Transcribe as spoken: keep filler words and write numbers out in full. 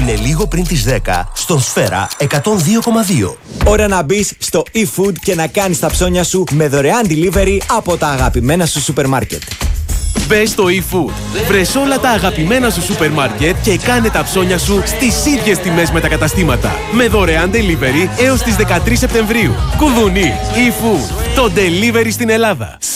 Είναι λίγο πριν τις δέκα στον Σφαίρα εκατόν δύο κόμμα δύο. Ώρα να μπεις στο eFood και να κάνεις τα ψώνια σου με δωρεάν delivery από τα αγαπημένα σου σούπερ μάρκετ. Μπες στο eFood, βρες όλα τα αγαπημένα σου σούπερ μάρκετ και κάνε τα ψώνια σου στις ίδιες τιμές με τα καταστήματα. Με δωρεάν delivery έως τις δεκατρείς Σεπτεμβρίου. Κουδουνί, eFood, το delivery στην Ελλάδα.